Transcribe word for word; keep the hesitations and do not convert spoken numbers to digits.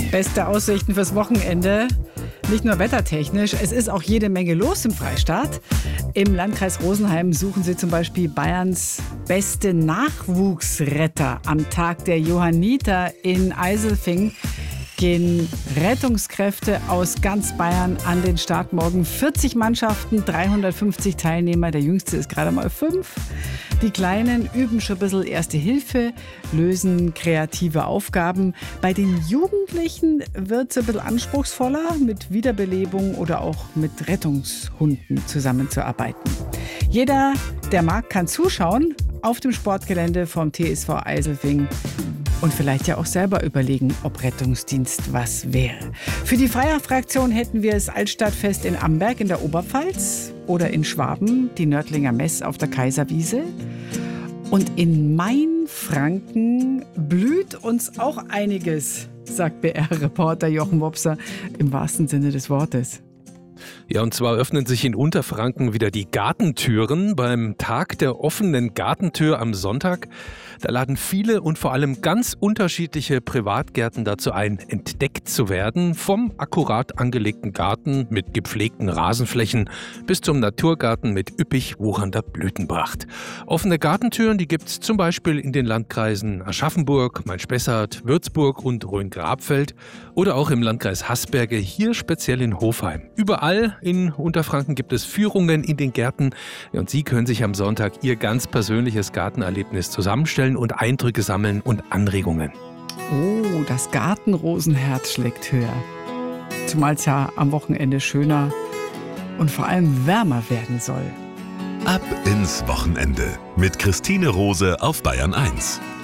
Beste Aussichten fürs Wochenende. Nicht nur wettertechnisch, es ist auch jede Menge los im Freistaat. Im Landkreis Rosenheim suchen sie zum Beispiel Bayerns beste Nachwuchsretter. Am Tag der Johanniter in Eiselfing gehen Rettungskräfte aus ganz Bayern an den Start morgen. vierzig Mannschaften, dreihundertfünfzig Teilnehmer. Der jüngste ist gerade mal fünf. Die Kleinen üben schon ein bisschen Erste Hilfe, lösen kreative Aufgaben. Bei den Jugendlichen wird es ein bisschen anspruchsvoller, mit Wiederbelebung oder auch mit Rettungshunden zusammenzuarbeiten. Jeder, der mag, kann zuschauen auf dem Sportgelände vom T S V Eiselfing. Und vielleicht ja auch selber überlegen, ob Rettungsdienst was wäre. Für die Freierfraktion hätten wir das Altstadtfest in Amberg in der Oberpfalz oder in Schwaben die Nördlinger Mess auf der Kaiserwiese. Und in Mainfranken blüht uns auch einiges, sagt B R-Reporter Jochen Wopser im wahrsten Sinne des Wortes. Ja, und zwar öffnen sich in Unterfranken wieder die Gartentüren beim Tag der offenen Gartentür am Sonntag. Da laden viele und vor allem ganz unterschiedliche Privatgärten dazu ein, entdeckt zu werden. Vom akkurat angelegten Garten mit gepflegten Rasenflächen bis zum Naturgarten mit üppig wuchernder Blütenpracht. Offene Gartentüren, die gibt es zum Beispiel in den Landkreisen Aschaffenburg, Main-Spessart, Würzburg und Rhön-Grabfeld oder auch im Landkreis Haßberge, hier speziell in Hofheim. Überall in Unterfranken gibt es Führungen in den Gärten und Sie können sich am Sonntag Ihr ganz persönliches Gartenerlebnis zusammenstellen und Eindrücke sammeln und Anregungen. Oh, das Gartenrosenherz schlägt höher. Zumal es ja am Wochenende schöner und vor allem wärmer werden soll. Ab ins Wochenende mit Christine Rose auf Bayern eins.